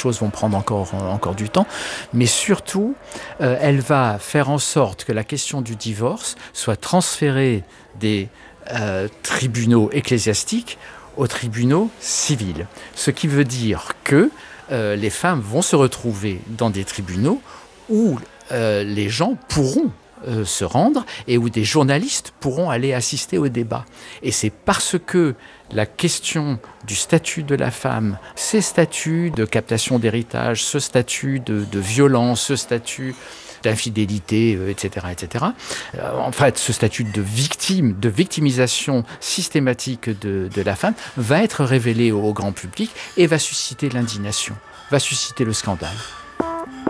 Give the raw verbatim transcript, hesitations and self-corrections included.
choses vont prendre encore, encore du temps. Mais surtout, euh, elle va faire en sorte que la question du divorce soit transférée des euh, tribunaux ecclésiastiques aux tribunaux civils. Ce qui veut dire que euh, les femmes vont se retrouver dans des tribunaux où euh, les gens pourront euh, se rendre et où des journalistes pourront aller assister au débat. Et c'est parce que la question du statut de la femme, ces statuts de captation d'héritage, ce statut de, de violence, ce statut d'infidélité, euh, et cetera, et cetera. Euh, en fait, ce statut de victime, de victimisation systématique de, de la femme va être révélé au, au grand public et va susciter l'indignation, va susciter le scandale.